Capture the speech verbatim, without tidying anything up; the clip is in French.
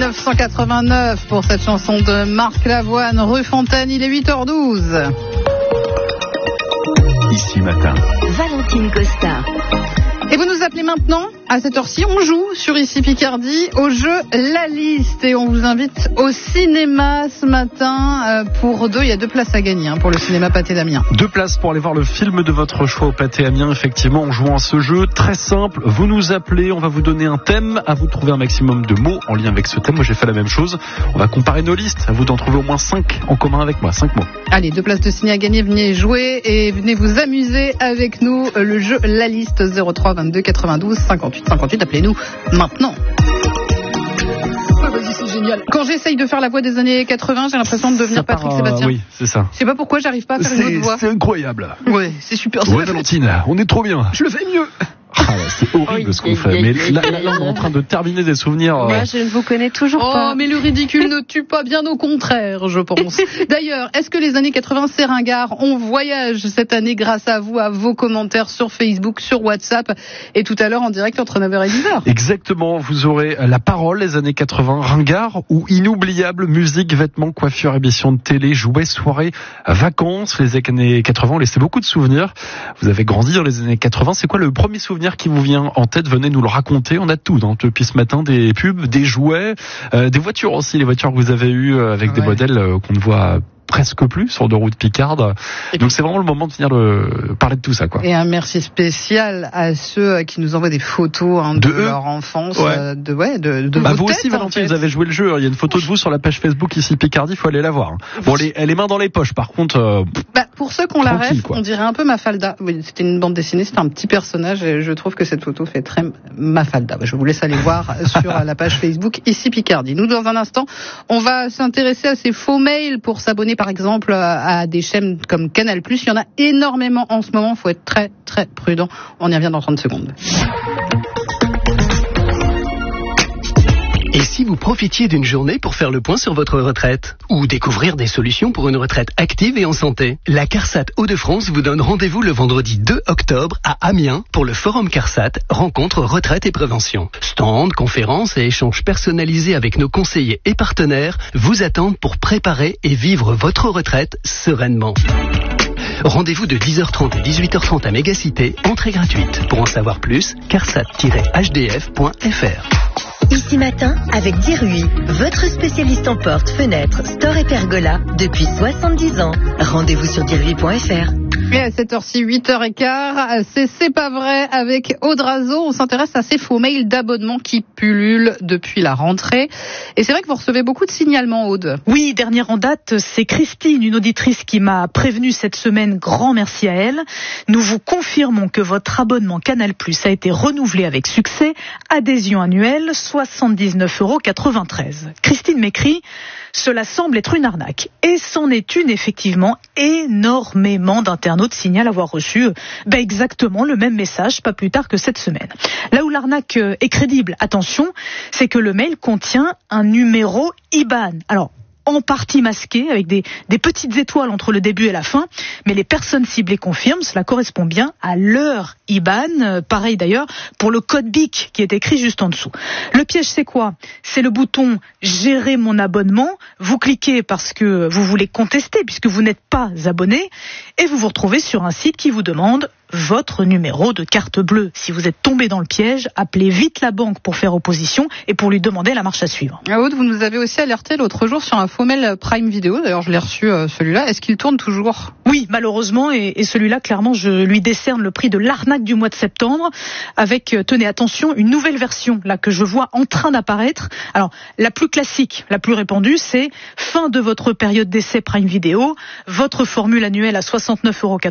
neuf cent quatre-vingt-neuf pour cette chanson de Marc Lavoine, rue Fontaine, il est huit heures douze. Ici matin, Valentine Costa. Et vous nous appelez maintenant, à cette heure-ci, on joue sur Ici Picardie au jeu La Liste. Et on vous invite au cinéma ce matin pour deux. Il y a deux places à gagner hein, pour le cinéma Pathé d'Amiens. deux places pour aller voir le film de votre choix au Pathé Amiens. Effectivement, en jouant à ce jeu très simple, vous nous appelez, on va vous donner un thème, à vous de trouver un maximum de mots en lien avec ce thème. Moi j'ai fait la même chose. On va comparer nos listes, à vous d'en trouver au moins cinq en commun avec moi, cinq mots. Allez, deux places de ciné à gagner, venez jouer et venez vous amuser avec nous. Le jeu La Liste, zéro trois vingt-deux quatre-vingt-douze cinquante-huit cinquante-huit. Appelez-nous maintenant. Ah, vas-y, c'est génial. Quand j'essaye de faire la voix des années quatre-vingts, j'ai l'impression de devenir Patrick part, Sébastien. Euh, oui, c'est ça. Je sais pas pourquoi j'arrive pas à faire c'est, une autre voix. C'est incroyable. Ouais, c'est super. Ouais, Valentine, on est trop bien. Je le fais mieux. Ah ouais, c'est horrible ce qu'on fait. Mais là, là, là, on est en train de terminer des souvenirs. Moi, je ne vous connais toujours oh, pas. Oh, mais le ridicule ne tue pas, bien au contraire, je pense. D'ailleurs, est-ce que les années quatre-vingts, c'est ringard? On voyage cette année grâce à vous, à vos commentaires sur Facebook, sur WhatsApp, et tout à l'heure en direct entre neuf heures et dix heures. Exactement, vous aurez la parole, les années quatre-vingts, ringard ou inoubliable, musique, vêtements, coiffure, émissions de télé, jouets, soirées, vacances. Les années quatre-vingts ont laissé beaucoup de souvenirs. Vous avez grandi dans les années quatre-vingts. C'est quoi le premier souvenir qui vous vient en tête? Venez nous le raconter. On a tout hein, depuis ce matin, des pubs, des jouets, euh, des voitures aussi, les voitures que vous avez eues avec ouais. des modèles euh, qu'on ne voit presque plus sur de routes picardes. Donc c'est vraiment le moment de venir le, parler de tout ça, quoi. Et un merci spécial à ceux qui nous envoient des photos hein, de, de leur enfance, ouais. de ouais, de, de bah vos vous têtes, aussi, Valentine, en fait. Vous avez joué le jeu. Il y a une photo de vous sur la page Facebook Ici Picardie. Il faut aller la voir. Bon, les, les mains dans les poches. Par contre, euh, bah, pour ceux qui ont la ref, on dirait un peu Mafalda. Oui, c'était une bande dessinée, c'était un petit personnage. Et je trouve que cette photo fait très Mafalda. Je vous laisse aller voir sur la page Facebook Ici Picardie. Nous, dans un instant, on va s'intéresser à ces faux mails pour s'abonner, par exemple, à à des chaînes comme Canal plus. Il y en a énormément en ce moment, il faut être très très prudent. On y revient dans trente secondes. Et si vous profitiez d'une journée pour faire le point sur votre retraite ou découvrir des solutions pour une retraite active et en santé? La CARSAT Hauts-de-France vous donne rendez-vous le vendredi deux octobre à Amiens pour le Forum CARSAT, rencontre retraite et prévention. Stand, conférences et échanges personnalisés avec nos conseillers et partenaires vous attendent pour préparer et vivre votre retraite sereinement. Rendez-vous de dix heures trente et dix-huit heures trente à Mégacité, entrée gratuite. Pour en savoir plus, carsat tiret h d f point f r. Ici matin, avec Dirui, votre spécialiste en portes, fenêtres, store et pergola depuis soixante-dix ans. Rendez-vous sur dirui point f r. Et à cette heure-ci, huit heures quinze, c'est C'est pas vrai avec Audrazo. On s'intéresse à ces faux mails d'abonnement qui pullulent depuis la rentrée. Et c'est vrai que vous recevez beaucoup de signalements, Aude. Oui, dernière en date, c'est Christine, une auditrice qui m'a prévenue cette semaine. Grand merci à elle. Nous vous confirmons que votre abonnement Canal plus a été renouvelé avec succès. Adhésion annuelle, soixante-dix-neuf euros quatre-vingt-treize. Christine m'écrit: cela semble être une arnaque. Et c'en est une, effectivement. Énormément d'internautes signalent avoir reçu ben exactement le même message, pas plus tard que cette semaine. Là où l'arnaque est crédible, attention, c'est que le mail contient un numéro I B A N. Alors, en partie masqué, avec des, des petites étoiles entre le début et la fin, mais les personnes ciblées confirment, cela correspond bien à leur I B A N, euh, pareil d'ailleurs pour le code B I C qui est écrit juste en dessous. Le piège, c'est quoi? C'est le bouton « Gérer mon abonnement ». Vous cliquez parce que vous voulez contester, puisque vous n'êtes pas abonné, et vous vous retrouvez sur un site qui vous demande votre numéro de carte bleue. Si vous êtes tombé dans le piège, appelez vite la banque pour faire opposition et pour lui demander la marche à suivre. Aude, vous nous avez aussi alerté l'autre jour sur un faux mail Prime Video. D'ailleurs, je l'ai reçu euh, celui-là. Est-ce qu'il tourne toujours? Oui, malheureusement. Et, et celui-là, clairement, je lui décerne le prix de l'arnaque du mois de septembre avec, euh, tenez, attention, une nouvelle version là que je vois en train d'apparaître. Alors, la plus classique, la plus répandue, c'est fin de votre période d'essai Prime Video, votre formule annuelle à soixante-neuf euros